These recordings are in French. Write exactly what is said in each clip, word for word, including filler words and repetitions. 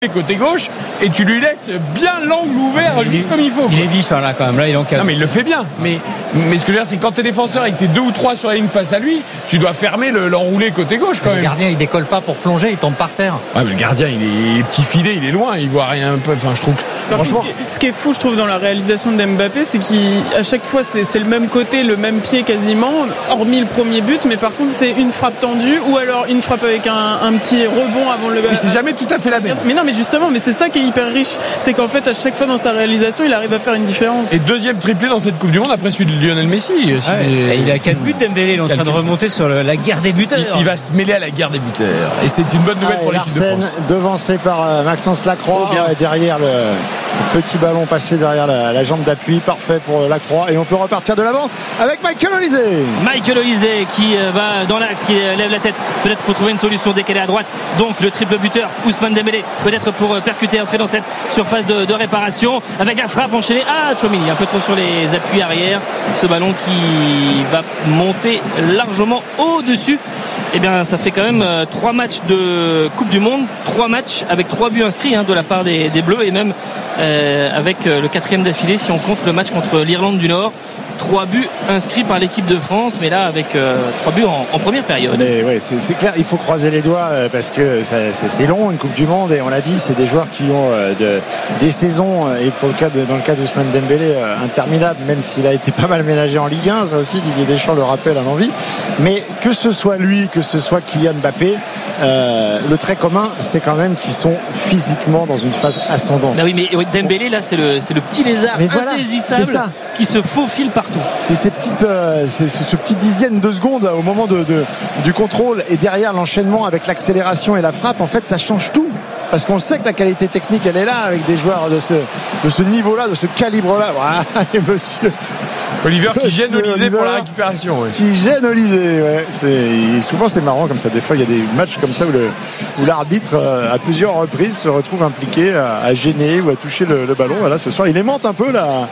côté gauche et tu lui laisses bien l'angle ouvert il juste est, comme il faut. Il quoi. Est vif là quand même, là il encadre. Non mais il le fait bien, mais, mais ce que je veux dire c'est que quand t'es défenseur et que t'es deux ou trois sur la ligne face à lui, tu dois fermer le, l'enroulé côté gauche quand le même. Le gardien il décolle pas pour plonger, il tombe par terre. Ouais mais le gardien il est, il est petit filet, il est loin, il voit rien un peu, enfin je trouve que, franchement... ce, qui est, ce qui est fou je trouve dans la réalisation d'Mbappé, c'est qu'à chaque fois c'est, c'est le même côté, le même pied quasiment, hormis le premier but, mais par contre c'est une frappe tendue ou alors une frappe avec un, un petit rebond avant le... Mais c'est jamais tout à fait la même. Mais non mais justement, mais c'est ça qui est hyper riche, c'est qu'en fait à chaque fois dans sa réalisation il arrive à faire une différence. Et deuxième triplé dans cette Coupe du Monde après celui de Lionel Messi. Ah ouais, il a quatre buts Dembélé, il est en train de remonter sur le, la guerre des buteurs. Il, il va se mêler à la guerre des buteurs et c'est une bonne nouvelle ah, pour l'équipe de France. Devancé par euh, Maxence Lacroix, oh, euh, derrière le, le petit ballon passé derrière la, la jambe d'appui, parfait pour Lacroix et on peut repartir de l'avant avec Michael Olise. Michael Olise qui euh, va dans l'axe, qui euh, lève la tête peut-être pour trouver une solution décalée à droite, donc le triple buteur Ousmane Dembélé peut-être pour euh, percuter, entrer dans cette surface de, de réparation avec la frappe enchaînée. Ah, Tchouaméni un peu trop sur les appuis arrière, ce ballon qui va monter largement au-dessus. Et eh bien ça fait quand même euh, trois matchs de Coupe du Monde, trois matchs avec trois buts inscrits hein, de la part des, des Bleus et même euh, avec euh, le quatrième d'affilée si on compte le match contre l'Irlande du Nord. Trois buts inscrits par l'équipe de France, mais là avec euh, trois buts en, en première période. Mais ouais, c'est, c'est clair, il faut croiser les doigts euh, parce que ça, c'est, c'est long une Coupe du Monde et on l'a dit, c'est des joueurs qui ont euh, de, des saisons euh, et pour le cas de, dans le cas d'Ousmane Dembélé euh, interminable, même s'il a été pas mal ménagé en Ligue un, ça aussi Didier Deschamps le rappelle à l'envie. Mais que ce soit lui, que ce soit Kylian Mbappé, euh, le trait commun, c'est quand même qu'ils sont physiquement dans une phase ascendante. Bah oui, mais Dembélé là, c'est le c'est le petit lézard mais insaisissable voilà, qui se faufile partout. C'est ces petites, euh, c'est ce petit dixième de seconde au moment de, de, du contrôle et derrière l'enchaînement avec l'accélération et la frappe, en fait, ça change tout. Parce qu'on sait que la qualité technique, elle est là avec des joueurs de ce, de ce niveau-là, de ce calibre-là. Voilà, et monsieur. Oliver qui monsieur gêne Olise Oliver, pour la récupération. Ouais. Qui gêne Olise, ouais. C'est, souvent c'est marrant comme ça. Des fois, il y a des matchs comme ça où, le, où l'arbitre, à plusieurs reprises, se retrouve impliqué à, à gêner ou à toucher le, le ballon. Voilà, ce soir, il aimante un peu la,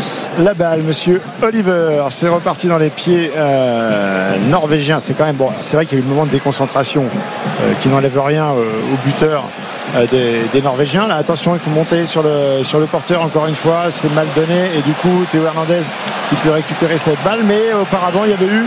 la balle, monsieur Oliver. C'est reparti dans les pieds euh, norvégiens. C'est quand même bon. C'est vrai qu'il y a eu un moment de déconcentration euh, qui n'enlève rien euh, au buteur. Des, des Norvégiens. Là, attention, il faut monter sur le, sur le porteur encore une fois. C'est mal donné et du coup, Théo Hernandez qui peut récupérer cette balle. Mais auparavant, il y avait eu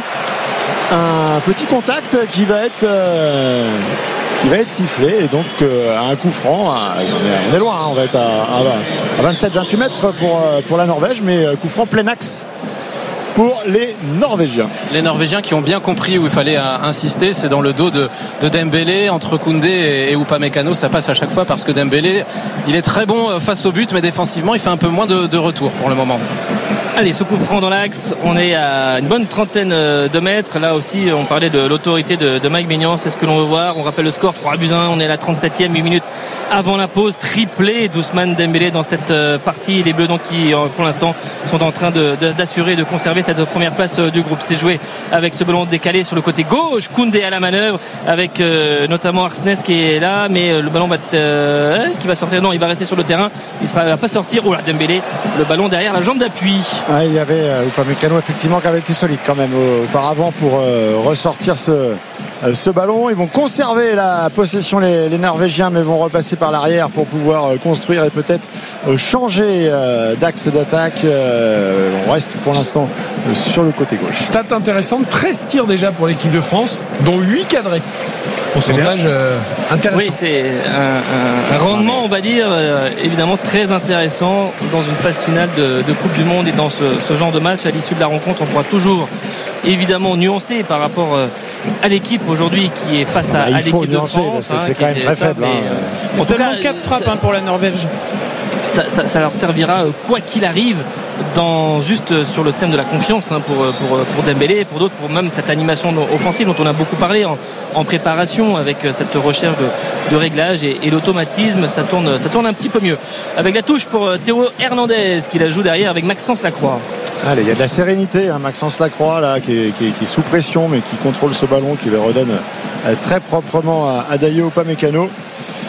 un petit contact qui va être euh, qui va être sifflé et donc euh, un coup franc. À, on est loin, hein, on va être à, à, à vingt-sept vingt-huit mètres pour, pour la Norvège, mais coup franc plein axe pour les Norvégiens. Les Norvégiens qui ont bien compris où il fallait insister, c'est dans le dos de, de Dembélé, entre Koundé et, et Upamecano, ça passe à chaque fois parce que Dembélé, il est très bon face au but, mais défensivement, il fait un peu moins de, de retour pour le moment. Allez, ce coup franc dans l'axe, on est à une bonne trentaine de mètres. Là aussi, on parlait de l'autorité de, de Mike Maignan, c'est ce que l'on veut voir. On rappelle le score, trois buts à un, on est à la trente-septième, huit minutes avant la pause. Triplé d'Ousmane Dembélé dans cette partie. Les Bleus, donc, qui, pour l'instant, sont en train de, de, d'assurer, de conserver cette première place du groupe. C'est joué avec ce ballon décalé sur le côté gauche. Koundé à la manœuvre, avec euh, notamment Arsnes qui est là, mais le ballon va être, euh, est-ce qu'il va sortir? Non, il va rester sur le terrain. Il ne va pas sortir. Oh là, Dembélé, le ballon derrière la jambe d'appui. Ah, il y avait euh, Upamecano effectivement qui avait été solide quand même euh, auparavant pour euh, ressortir ce, euh, ce ballon. Ils vont conserver la possession les, les Norvégiens, mais vont repasser par l'arrière pour pouvoir euh, construire et peut-être euh, changer euh, d'axe d'attaque. Euh, on reste pour l'instant euh, sur le côté gauche. Stat intéressante, treize tirs déjà pour l'équipe de France, dont huit cadrés. Pourcentage euh, intéressant. Oui, c'est un, un, un rendement, on va dire, euh, évidemment très intéressant dans une phase finale de, de Coupe du Monde et dans ce, ce genre de match. À l'issue de la rencontre, on pourra toujours évidemment nuancer par rapport euh, à l'équipe aujourd'hui qui est face à, bah, à l'équipe de France. Parce que hein, c'est quand même très faible. Mais, hein. euh, en seulement quatre frappes hein, pour la Norvège. Ça, ça, ça leur servira quoi qu'il arrive dans, juste sur le thème de la confiance hein, pour, pour, pour Dembélé et pour d'autres, pour même cette animation offensive dont on a beaucoup parlé en, en préparation avec cette recherche de, de réglage et, et l'automatisme, ça tourne, ça tourne un petit peu mieux. Avec la touche pour Théo Hernandez qui la joue derrière avec Maxence Lacroix. Allez, il y a de la sérénité, hein, Maxence Lacroix là, qui est, qui, est, qui est sous pression mais qui contrôle ce ballon, qui le redonne très proprement à, à Dayot Upamecano.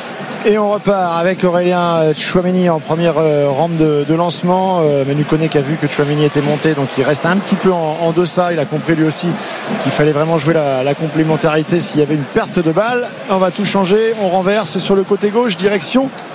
Et on repart avec Aurélien Tchouaméni en première euh, rampe de, de lancement. Euh, Manu Koné qui a vu que Tchouaméni était monté, donc il reste un petit peu en, en deçà. Il a compris lui aussi qu'il fallait vraiment jouer la, la complémentarité s'il y avait une perte de balle. On va tout changer, on renverse sur le côté gauche, direction